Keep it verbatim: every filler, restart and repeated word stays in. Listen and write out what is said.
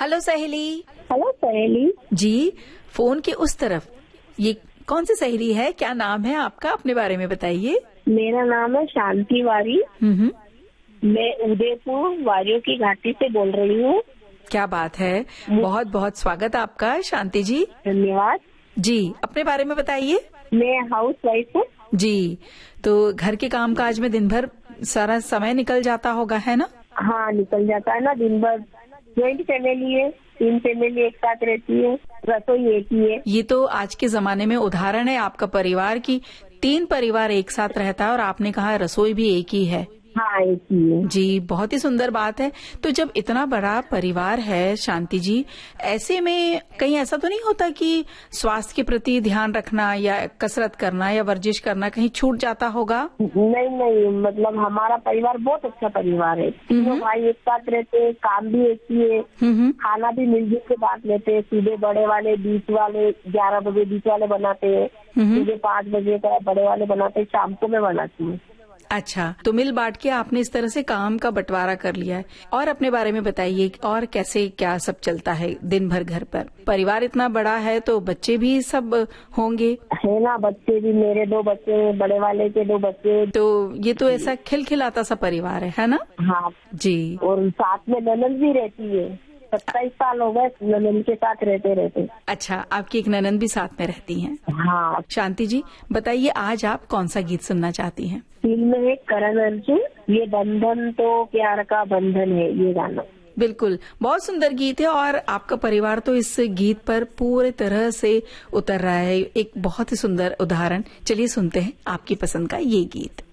Hello सहेली। Hello सहेली जी, phone के उस तरफ ये कौन सी सहेली है, क्या नाम है आपका, अपने बारे में बताइए। मेरा नाम है शांति वारी। हम्म, मैं उदयपुर वारियों की घाटी से बोल रही हूँ। क्या बात है, बहुत बहुत स्वागत आपका शांति जी। धन्यवाद जी, अपने बारे में बताइए। मैं हाउस वाइफ हूँ। जी, तो घर के काम काज में दिन भर सारा समय निकल जाता होगा, है ना? हाँ, निकल जाता है ना दिन भर। ज्वाइंट फैमिली है, तीन फैमिली एक साथ रहती है, रसोई एक ही है। ये तो आज के जमाने में उदाहरण है आपका परिवार की, तीन परिवार एक साथ रहता है और आपने कहा रसोई भी एक ही है। हाँ, एक ही है। जी, बहुत ही सुंदर बात है। तो जब इतना बड़ा परिवार है शांति जी, ऐसे में कहीं ऐसा तो नहीं होता कि स्वास्थ्य के प्रति ध्यान रखना या कसरत करना या वर्जिश करना कहीं छूट जाता होगा? नहीं नहीं, मतलब हमारा परिवार बहुत अच्छा परिवार है। तीनों भाई एक साथ रहते हैं, काम भी एक ही है, खाना भी मिलजुल के बांट लेते हैं। सुबह बड़े वाले, बीच वाले ग्यारह बजे बीच वाले बनाते हैं, सुबह पाँच बजे का बड़े वाले बनाते हैं, शाम को मैं बनाती हूँ। अच्छा, तो मिल बांट के आपने इस तरह से काम का बंटवारा कर लिया है। और अपने बारे में बताइए, और कैसे क्या सब चलता है दिन भर घर पर? परिवार इतना बड़ा है तो बच्चे भी सब होंगे, है ना? बच्चे भी, मेरे दो बच्चे, बड़े वाले के दो बच्चे। तो ये तो ऐसा खिलखिलाता सा परिवार है, है ना? हाँ जी। और साथ में ननद भी रहती है। सत्ताईस साल हो गए ननद के साथ रहते रहते। अच्छा, आपकी एक ननद भी साथ में रहती हैं? हाँ। शांति जी, बताइए आज आप कौन सा गीत सुनना चाहती हैं? फिल्म है करण अर्जुन, ये बंधन तो प्यार का बंधन है, ये गाना। बिल्कुल, बहुत सुंदर गीत है और आपका परिवार तो इस गीत पर पूरे तरह से उतर रहा है। एक बहुत ही सुंदर उदाहरण। चलिए सुनते हैं आपकी पसंद का ये गीत।